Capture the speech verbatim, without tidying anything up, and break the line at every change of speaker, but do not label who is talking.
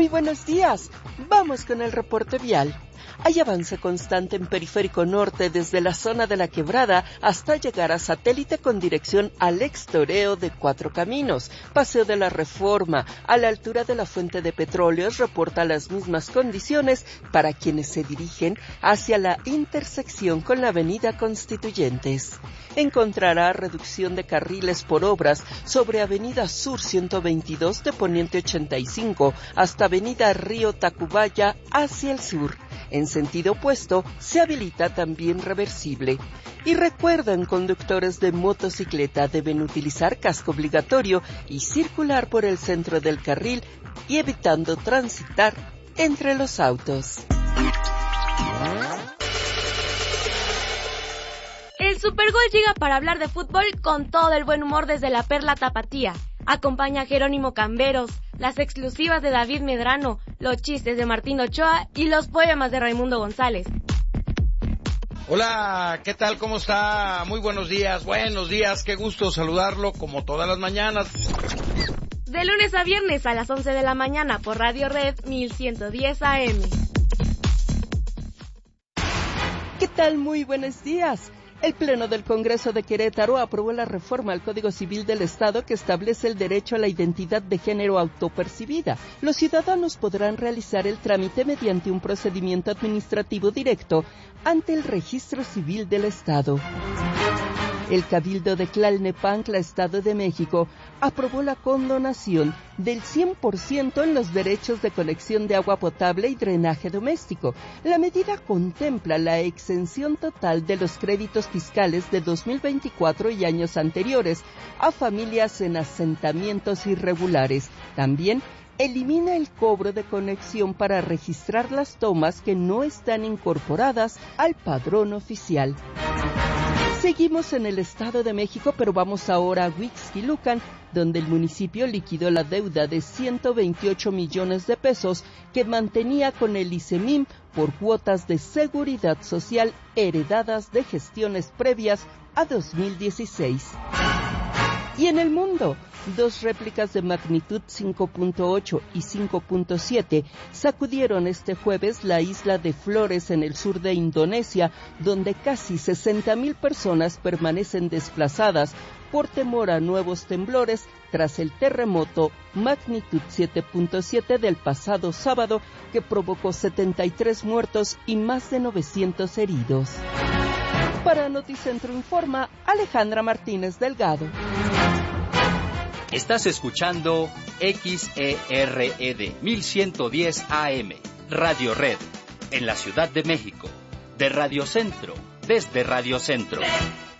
Muy buenos días. Vamos con el reporte vial. Hay avance constante en Periférico Norte desde la zona de La Quebrada hasta llegar a Satélite con dirección al ex Toreo de Cuatro Caminos. Paseo de la Reforma, a la altura de la Fuente de Petróleos, reporta las mismas condiciones para quienes se dirigen hacia la intersección con la Avenida Constituyentes. Encontrará reducción de carriles por obras sobre Avenida Sur ciento veintidós de Poniente ochenta y cinco hasta Avenida Río Tacubaya hacia el sur. En sentido opuesto, se habilita también reversible. Y recuerden, conductores de motocicleta deben utilizar casco obligatorio y circular por el centro del carril y evitando transitar entre los autos.
El Supergol llega para hablar de fútbol con todo el buen humor desde la Perla Tapatía. Acompaña a Jerónimo Camberos, las exclusivas de David Medrano, los chistes de Martín Ochoa y los poemas de Raimundo González.
Hola, ¿qué tal? ¿Cómo está? Muy buenos días, buenos días, qué gusto saludarlo como todas las mañanas.
De lunes a viernes a las once de la mañana por Radio Red mil ciento diez A M.
¿Qué tal? Muy buenos días. El Pleno del Congreso de Querétaro aprobó la reforma al Código Civil del Estado que establece el derecho a la identidad de género autopercibida. Los ciudadanos podrán realizar el trámite mediante un procedimiento administrativo directo ante el Registro Civil del Estado. El Cabildo de Tlalnepantla, Estado de México, aprobó la condonación del cien por ciento en los derechos de conexión de agua potable y drenaje doméstico. La medida contempla la exención total de los créditos fiscales de dos mil veinticuatro y años anteriores a familias en asentamientos irregulares. También elimina el cobro de conexión para registrar las tomas que no están incorporadas al padrón oficial. Seguimos en el Estado de México, pero vamos ahora a Huixquilucan, donde el municipio liquidó la deuda de ciento veintiocho millones de pesos que mantenía con el ICEMIM por cuotas de seguridad social heredadas de gestiones previas a dos mil dieciséis. Y en el mundo, dos réplicas de magnitud cinco punto ocho y cinco punto siete sacudieron este jueves la isla de Flores en el sur de Indonesia, donde casi sesenta mil personas permanecen desplazadas por temor a nuevos temblores tras el terremoto magnitud siete punto siete del pasado sábado que provocó setenta y tres muertos y más de novecientos heridos. Para Noticentro Informa, Alejandra Martínez Delgado.
Estás escuchando X E R E D mil ciento diez A M, Radio Red, en la Ciudad de México, de Radio Centro, desde Radio Centro.